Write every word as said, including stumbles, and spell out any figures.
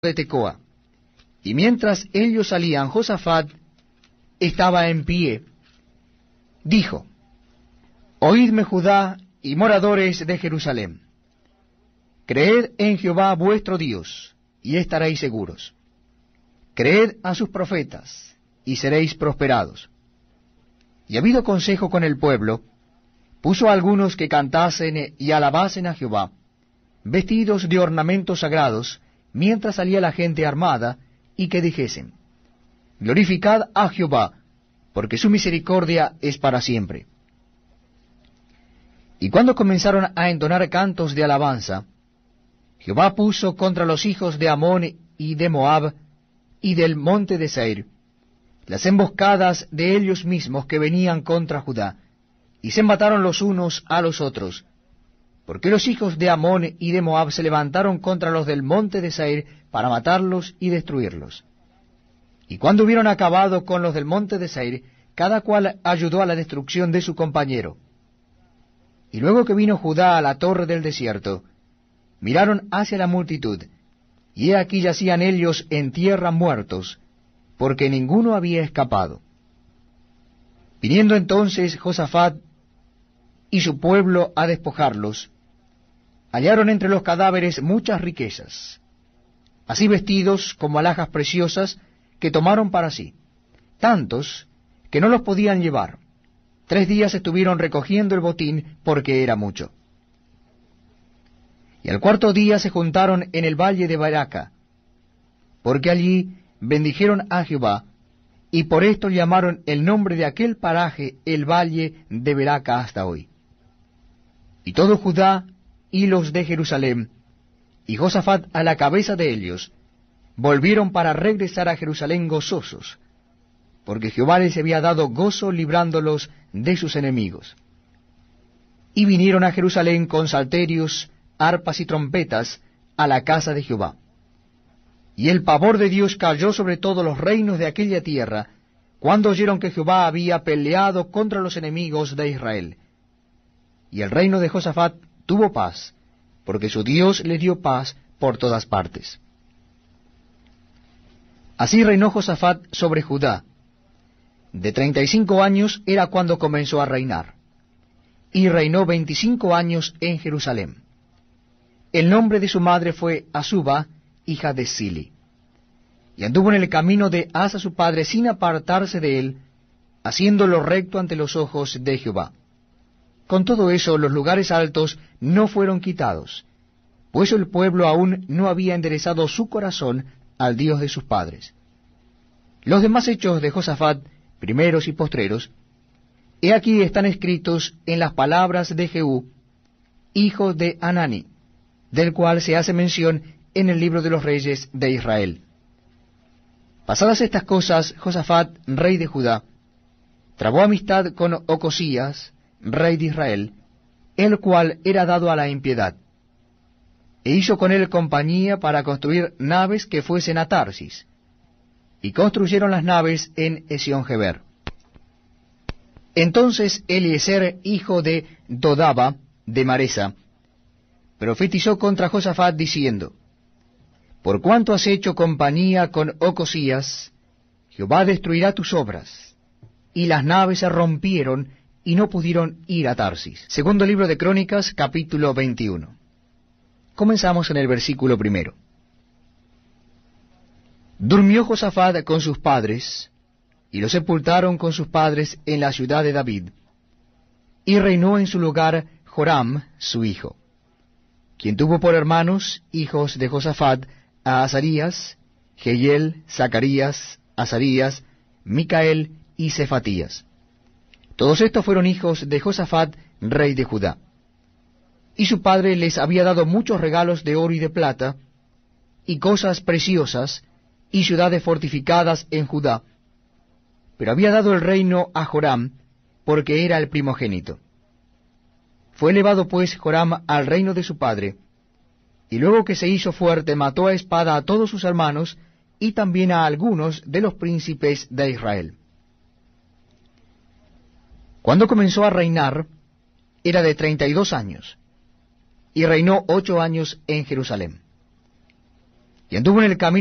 de Tecoa. Y mientras ellos salían, Josafat estaba en pie. Dijo: Oídme, Judá y moradores de Jerusalén. Creed en Jehová vuestro Dios, y estaréis seguros. Creed a sus profetas, y seréis prosperados. Y habido consejo con el pueblo, puso a algunos que cantasen y alabasen a Jehová, vestidos de ornamentos sagrados, mientras salía la gente armada, y que dijesen: Glorificad a Jehová, porque su misericordia es para siempre. Y cuando comenzaron a entonar cantos de alabanza, Jehová puso contra los hijos de Amón y de Moab y del monte de Seir las emboscadas de ellos mismos que venían contra Judá, y se mataron los unos a los otros, porque los hijos de Amón y de Moab se levantaron contra los del monte de Seir para matarlos y destruirlos. Y cuando hubieron acabado con los del monte de Seir, cada cual ayudó a la destrucción de su compañero. Y luego que vino Judá a la torre del desierto, miraron hacia la multitud, y he aquí yacían ellos en tierra muertos, porque ninguno había escapado. Viniendo entonces Josafat y su pueblo a despojarlos, hallaron entre los cadáveres muchas riquezas, así vestidos como alhajas preciosas que tomaron para sí, tantos que no los podían llevar. Tres días estuvieron recogiendo el botín, porque era mucho. Y al cuarto día se juntaron en el valle de Baraca, porque allí bendijeron a Jehová, y por esto llamaron el nombre de aquel paraje el valle de Baraca hasta hoy. Y todo Judá y los de Jerusalén, y Josafat a la cabeza de ellos, volvieron para regresar a Jerusalén gozosos, porque Jehová les había dado gozo librándolos de sus enemigos. Y vinieron a Jerusalén con salterios, arpas y trompetas a la casa de Jehová. Y el pavor de Dios cayó sobre todos los reinos de aquella tierra, cuando oyeron que Jehová había peleado contra los enemigos de Israel. Y el reino de Josafat tuvo paz, porque su Dios le dio paz por todas partes. Así reinó Josafat sobre Judá. De treinta y cinco años era cuando comenzó a reinar, y reinó veinticinco años en Jerusalén. El nombre de su madre fue Azuba, hija de Sili. Y anduvo en el camino de Asa su padre sin apartarse de él, haciendo lo recto ante los ojos de Jehová. Con todo eso los lugares altos no fueron quitados, pues el pueblo aún no había enderezado su corazón al Dios de sus padres. Los demás hechos de Josafat, primeros y postreros, he aquí están escritos en las palabras de Jehú, hijo de Hanani, del cual se hace mención en el libro de los reyes de Israel. Pasadas estas cosas, Josafat, rey de Judá, trabó amistad con Ocosías, rey de Israel, el cual era dado a la impiedad, e hizo con él compañía para construir naves que fuesen a Tarsis, y construyeron las naves en Esión-Geber. Entonces Eliezer, hijo de Dodaba, de Maresa, profetizó contra Josafat, diciendo: Por cuanto has hecho compañía con Ocosías, Jehová destruirá tus obras. Y las naves se rompieron, y no pudieron ir a Tarsis. Segundo libro de Crónicas, capítulo veintiuno. Comenzamos en el versículo primero. Durmió Josafat con sus padres, y lo sepultaron con sus padres en la ciudad de David, y reinó en su lugar Joram, su hijo, quien tuvo por hermanos, hijos de Josafat, a Azarías, Jehiel, Zacarías, Azarías, Micael y Cefatías. Todos estos fueron hijos de Josafat, rey de Judá. Y su padre les había dado muchos regalos de oro y de plata, y cosas preciosas, y ciudades fortificadas en Judá, pero había dado el reino a Joram, porque era el primogénito. Fue elevado pues Joram al reino de su padre, y luego que se hizo fuerte mató a espada a todos sus hermanos, y también a algunos de los príncipes de Israel. Cuando comenzó a reinar, era de treinta y dos años, y reinó ocho años en Jerusalén. y anduvo en el camino